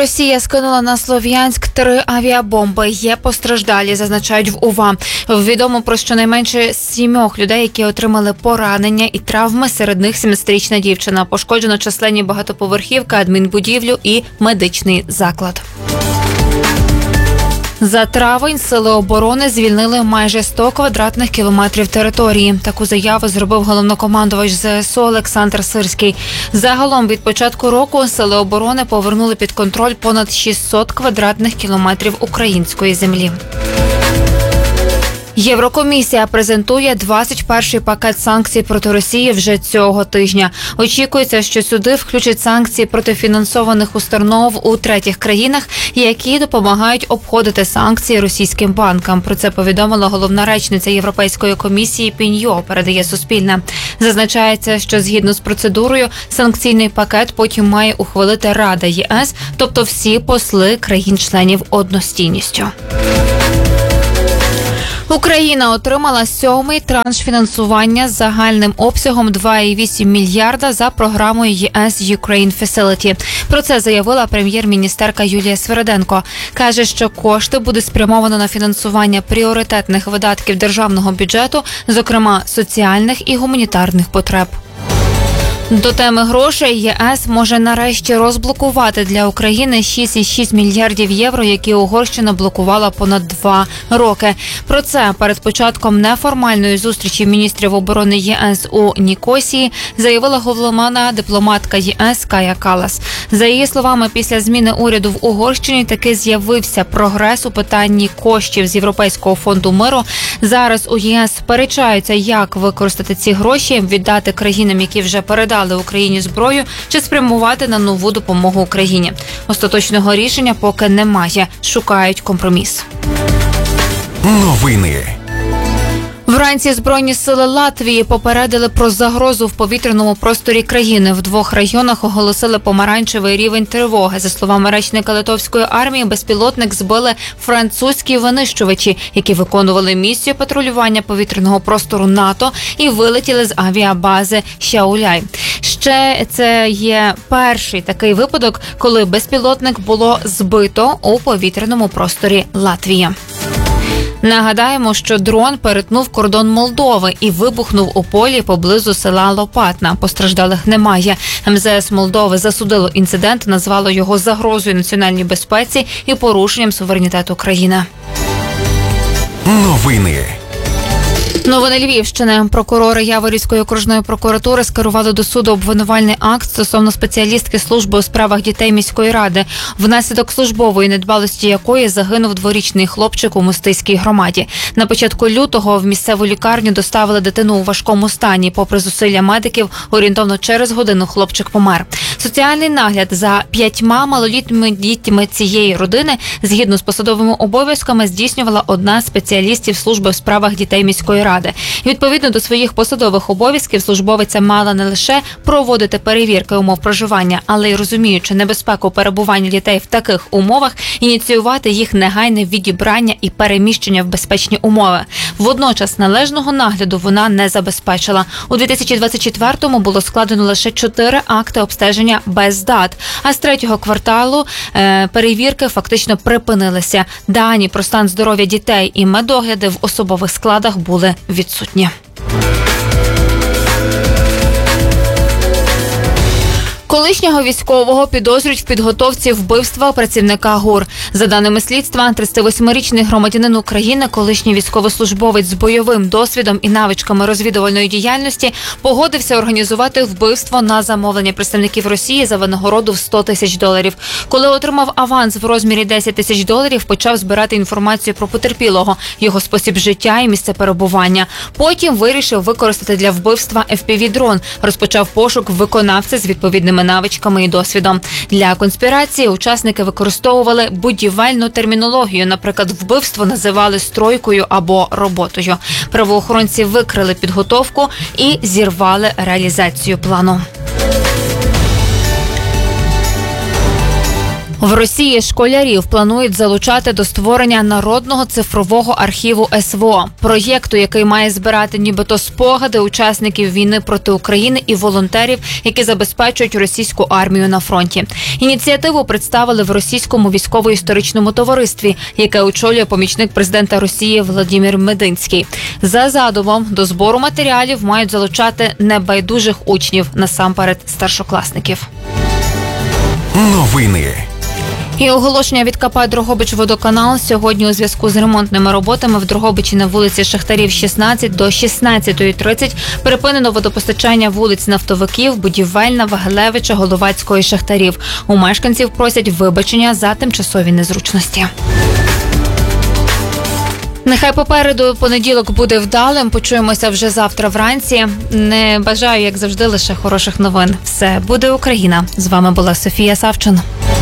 Росія скинула на Слов'янськ 3 авіабомби. Є постраждалі, зазначають в УВА. Відомо про щонайменше 7 людей, які отримали поранення і травми. Серед них 17-річна дівчина. Пошкоджено численні багатоповерхівки, адмінбудівлю і медичний заклад. За травень Сили оборони звільнили майже 100 квадратних кілометрів території. Таку заяву зробив головнокомандувач ЗСУ Олександр Сирський. Загалом від початку року Сили оборони повернули під контроль понад 600 квадратних кілометрів української землі. Єврокомісія презентує 21-й пакет санкцій проти Росії вже цього тижня. Очікується, що сюди включать санкції проти фінансованих установ у третіх країнах, які допомагають обходити санкції російським банкам. Про це повідомила головна речниця Європейської комісії Піньо, передає Суспільне. Зазначається, що згідно з процедурою санкційний пакет потім має ухвалити Рада ЄС, тобто всі посли країн-членів одностійністю. Україна отримала 7-й транш фінансування з загальним обсягом 2,8 мільярда за програмою ЄС Ukraine Facility. Про це заявила прем'єр-міністерка Юлія Свериденко. Каже, що кошти буде спрямовано на фінансування пріоритетних видатків державного бюджету, зокрема соціальних і гуманітарних потреб. До теми грошей ЄС може нарешті розблокувати для України 6,6 мільярдів євро, які Угорщина блокувала понад 2 роки. Про це перед початком неформальної зустрічі міністрів оборони ЄС у Нікосії заявила головна дипломатка ЄС Кая Каллас. За її словами, після зміни уряду в Угорщині таки з'явився прогрес у питанні коштів з Європейського фонду миру. Зараз у ЄС сперечаються, як використати ці гроші, віддати країнам, які вже передали Україні зброю, чи спрямувати на нову допомогу Україні. Остаточного рішення поки немає. Шукають компроміс. Новини. Вранці Збройні сили Латвії попередили про загрозу в повітряному просторі країни. В 2 районах оголосили помаранчевий рівень тривоги. За словами речника Литовської армії, безпілотник збили французькі винищувачі, які виконували місію патрулювання повітряного простору НАТО і вилетіли з авіабази Шауляй. Ще це є перший такий випадок, коли безпілотник було збито у повітряному просторі Латвії. Нагадаємо, що дрон перетнув кордон Молдови і вибухнув у полі поблизу села Лопатна. Постраждалих немає. МЗС Молдови засудило інцидент, назвало його загрозою національній безпеці і порушенням суверенітету країни. Новини. Новини Львівщини. Прокурори Яворівської окружної прокуратури скерували до суду обвинувальний акт стосовно спеціалістки служби у справах дітей міської ради, внаслідок службової недбалості якої загинув 2-річний хлопчик у Мостиській громаді. На початку лютого в місцеву лікарню доставили дитину у важкому стані. Попри зусилля медиків, орієнтовно через годину хлопчик помер. Соціальний нагляд за 5 малолітніми дітьми цієї родини, згідно з посадовими обов'язками, здійснювала одна з спеціалістів служби у справах дітей міської ради. Відповідно до своїх посадових обов'язків, службовиця мала не лише проводити перевірки умов проживання, але й, розуміючи небезпеку перебування дітей в таких умовах, ініціювати їх негайне відібрання і переміщення в безпечні умови. Водночас належного нагляду вона не забезпечила. У 2024-му було складено лише 4 акти обстеження без дат, а з 3-го кварталу перевірки фактично припинилися. Дані про стан здоров'я дітей і медогляди в особових складах були відсутні. Колишнього військового підозрюють в підготовці вбивства працівника ГУР. За даними слідства, 38-річний громадянин України, колишній військовослужбовець з бойовим досвідом і навичками розвідувальної діяльності, погодився організувати вбивство на замовлення представників Росії за винагороду в $100 тисяч. Коли отримав аванс в розмірі $10 тисяч, почав збирати інформацію про потерпілого, його спосіб життя і місце перебування. Потім вирішив використати для вбивства FPV-дрон. Розпочав пошук виконавця з відповідними навичками і досвідом. Для конспірації учасники використовували будівельну термінологію. Наприклад, вбивство називали стройкою або роботою. Правоохоронці викрили підготовку і зірвали реалізацію плану. В Росії школярів планують залучати до створення народного цифрового архіву СВО, проєкту, який має збирати нібито спогади учасників війни проти України і волонтерів, які забезпечують російську армію на фронті. Ініціативу представили в Російському військово-історичному товаристві, яке очолює помічник президента Росії Владимир Мединський. За задумом, до збору матеріалів мають залучати небайдужих учнів, насамперед старшокласників. Новини. І оголошення від КП «Дрогобичводоканал» сьогодні у зв'язку з ремонтними роботами в Дрогобичі на вулиці Шахтарів 16 до 16:30 припинено водопостачання вулиць Нафтовиків, Будівельна, Вагелевича, Головацького і Шахтарів. У мешканців просять вибачення за тимчасові незручності. Нехай попереду понеділок буде вдалим. Почуємося вже завтра вранці. Не бажаю, як завжди, лише хороших новин. Все буде Україна. З вами була Софія Савчин.